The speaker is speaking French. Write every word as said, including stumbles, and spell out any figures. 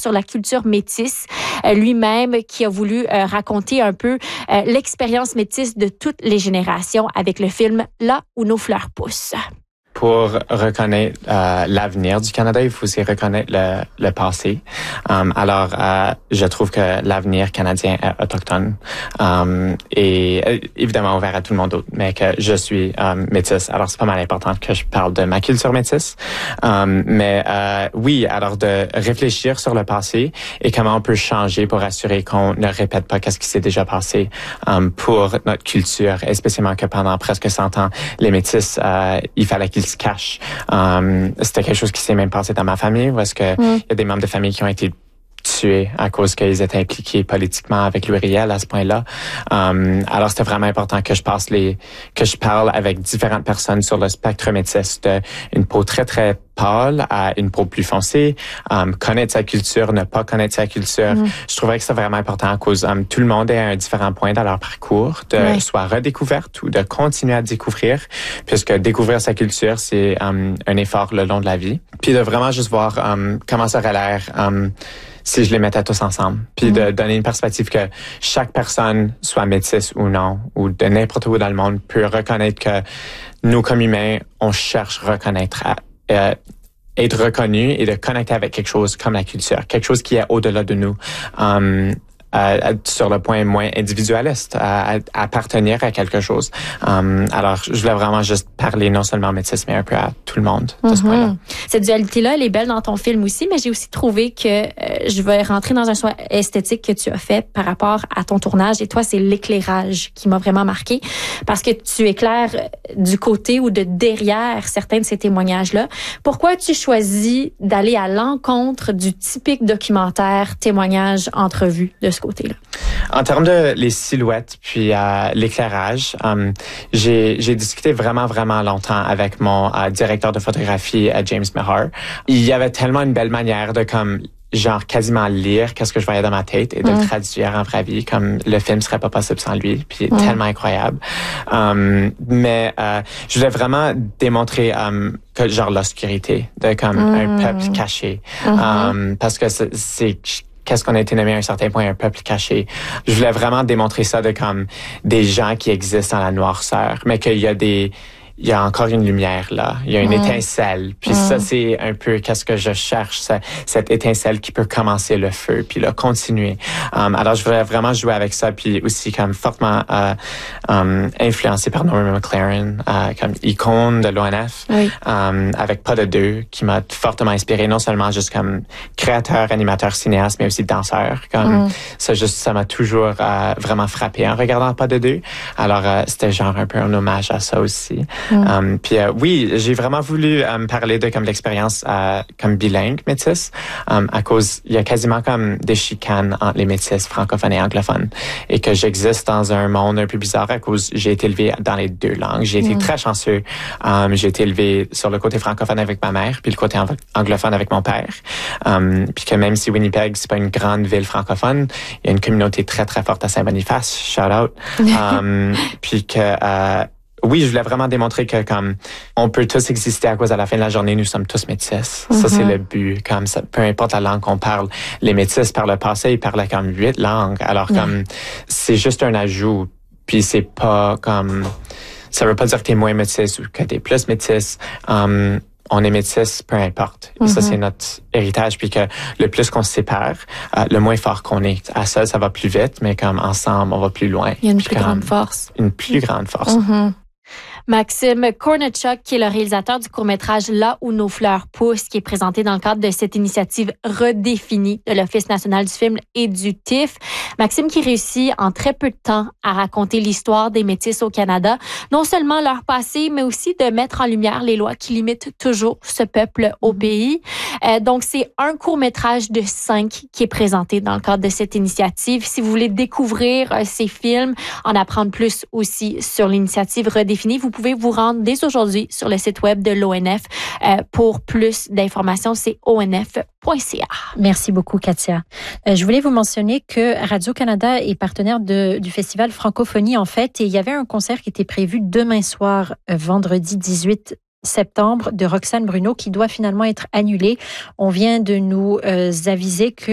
sur la culture métisse, euh, lui-même qui a voulu euh, raconter un peu euh, l'expérience métisse de toutes les générations avec le film Là où nos fleurs poussent. Pour reconnaître euh, l'avenir du Canada, il faut aussi reconnaître le, le passé. Um, alors, euh, je trouve que l'avenir canadien est autochtone um, et euh, évidemment ouvert à tout le monde d'autre, mais que je suis um, métisse. Alors, c'est pas mal important que je parle de ma culture métisse. Um, mais euh, oui, alors de réfléchir sur le passé et comment on peut changer pour assurer qu'on ne répète pas qu'est-ce qui s'est déjà passé um, pour notre culture, et spécialement que pendant presque cent ans, les métisses, euh, il fallait qu'ils se cachent. Um, c'était quelque chose qui s'est même passé dans ma famille, où est-ce que mm. il y a des membres de famille qui ont été tués à cause qu'ils étaient impliqués politiquement avec Louis Riel à ce point-là. Um, alors, c'était vraiment important que je passe les, que je parle avec différentes personnes sur le spectre métis, de une peau très, très pâle à une peau plus foncée, um, connaître sa culture, ne pas connaître sa culture. Mm. Je trouvais que c'est vraiment important à cause um, tout le monde est à un différent point dans leur parcours, de oui. soit redécouverte ou de continuer à découvrir, puisque découvrir sa culture, c'est um, un effort le long de la vie. Puis de vraiment juste voir um, comment ça aurait l'air um, si je les mettais tous ensemble. Puis mm. de donner une perspective que chaque personne, soit métisse ou non, ou de n'importe où dans le monde, peut reconnaître que nous, comme humains, on cherche à reconnaître, à, euh, être reconnu et de connecter avec quelque chose comme la culture, quelque chose qui est au-delà de nous. Um, À, à, sur le point moins individualiste, à, à appartenir à quelque chose. Um, alors, je voulais vraiment juste parler non seulement métis, mais un peu à tout le monde de mm-hmm. ce point-là. Cette dualité-là, elle est belle dans ton film aussi, mais j'ai aussi trouvé que euh, je vais rentrer dans un choix esthétique que tu as fait par rapport à ton tournage. Et toi, c'est l'éclairage qui m'a vraiment marqué parce que tu éclaires du côté ou de derrière certains de ces témoignages-là. Pourquoi as-tu choisi d'aller à l'encontre du typique documentaire, témoignage, entrevue de ce côté-là? En termes de les silhouettes puis euh, l'éclairage, um, j'ai, j'ai discuté vraiment, vraiment longtemps avec mon euh, directeur de photographie, euh, James Mehar. Il y avait tellement une belle manière de comme genre quasiment lire qu'est-ce que je voyais dans ma tête et de mm. le traduire en vraie vie, comme le film serait pas possible sans lui, puis mm. tellement incroyable. Um, mais euh, je voulais vraiment démontrer um, que genre l'obscurité de comme mm. un peuple caché, mm-hmm. um, parce que c'est, c'est qu'est-ce qu'on a été nommé à un certain point un peuple caché. Je voulais vraiment démontrer ça de comme des gens qui existent dans la noirceur, mais qu'il y a des il y a encore une lumière là, il y a une mmh. étincelle. Puis mmh. ça, c'est un peu qu'est-ce que je cherche, ça, cette étincelle qui peut commencer le feu, puis là, continuer. Um, alors, je voulais vraiment jouer avec ça, puis aussi comme fortement euh, um, influencé par Norman McLaren, euh, comme icône de l'O N F, oui. um, avec Pas de deux, qui m'a fortement inspiré, non seulement juste comme créateur, animateur, cinéaste, mais aussi danseur. Comme mmh. ça, juste, ça m'a toujours euh, vraiment frappé en regardant Pas de deux. Alors, euh, c'était genre un peu un hommage à ça aussi. Mm. Um, puis euh, oui, j'ai vraiment voulu um, parler de comme l'expérience euh, comme bilingue métisse, um, à cause il y a quasiment comme des chicanes entre les métisses francophones et anglophones, et que j'existe dans un monde un peu bizarre à cause j'ai été élevé dans les deux langues. J'ai été mm. très chanceux. Um, j'ai été élevé sur le côté francophone avec ma mère, puis le côté anglophone avec mon père. Um, puis que même si Winnipeg c'est pas une grande ville francophone, il y a une communauté très très forte à Saint-Boniface. Shout out. Um, puis que euh, oui, je voulais vraiment démontrer que comme on peut tous exister à cause à la fin de la journée, nous sommes tous métisses. Mm-hmm. Ça, c'est le but. Comme ça, peu importe la langue qu'on parle, les métisses par le passé, ils parlaient comme huit langues. Alors mm. comme c'est juste un ajout. Puis c'est pas comme ça veut pas dire que t'es moins métisse ou que t'es plus métisse. Um, on est métisse, peu importe. Mm-hmm. Ça, c'est notre héritage. Puis que le plus qu'on se sépare, euh, le moins fort qu'on est. À seul, ça va plus vite, mais comme ensemble, on va plus loin. Il y a une puis plus grande force. Une plus grande force. Mm-hmm. Maxime Kornichuk, qui est le réalisateur du court-métrage Là où nos fleurs poussent, qui est présenté dans le cadre de cette initiative redéfinie de l'Office national du film et du T I F. Maxime qui réussit en très peu de temps à raconter l'histoire des Métis au Canada, non seulement leur passé, mais aussi de mettre en lumière les lois qui limitent toujours ce peuple au pays. Euh, donc, c'est un court-métrage de cinq qui est présenté dans le cadre de cette initiative. Si vous voulez découvrir euh, ces films, en apprendre plus aussi sur l'initiative redéfinie, vous pouvez vous rendre dès aujourd'hui sur le site web de l'O N F euh, pour plus d'informations. C'est o n f point c a. Merci beaucoup, Katia. Euh, je voulais vous mentionner que Radio-Canada est partenaire de, du festival Francophonie, en fait, et il y avait un concert qui était prévu demain soir, euh, vendredi dix-huit septembre, de Roxane Bruno, qui doit finalement être annulé. On vient de nous euh, aviser que